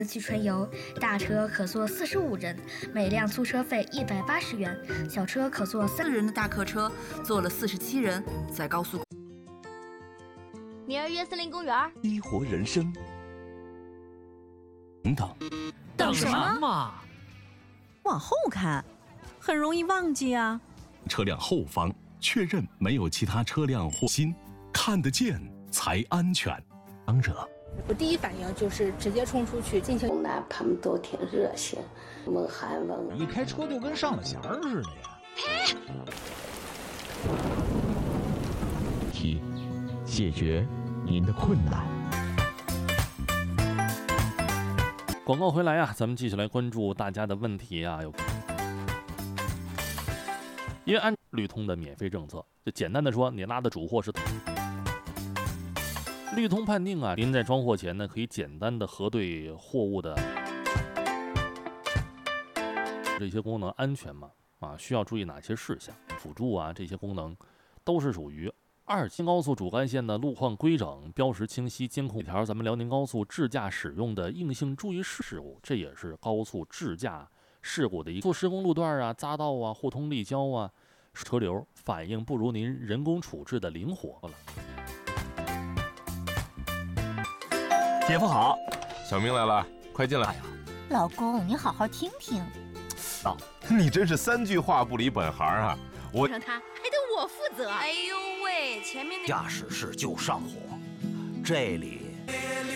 去春游，大车可坐45人，每辆租车费180元；小车可坐 4人的大客车，坐了47人，在高速。 明儿约森林公园。 激活人生。 等什么嘛？ 往后看，很容易忘记啊。 车辆后方确认没有其他车辆或心，看得见才安全。当着。 我第一反应就是直接冲出去进行。 他们都挺热心，问韩问。 一开车就跟上了弦儿似的呀。 解决您的困难。 广告回来啊，咱们继续来关注大家的问题啊。因为按绿通的免费政策，就简单的说，你拉的主货是绿通判定啊，您在装货前呢，可以简单的核对货物的这些功能安全吗？需要注意哪些事项？辅助啊，这些功能都是属于2级高速主干线的路况规整、标识清晰、监控条。咱们辽宁高速自驾使用的硬性注意事故，这也是高速自驾事故的一个施工路段啊、匝道啊、互通立交啊，车流反应不如您人工处置的灵活了。 姐夫好，小明来了，快进来。哎呀， 老公，你好好听听。 你真是3句话不离本行啊！我让他还得我负责。哎呦喂，前面驾驶室就上火，这里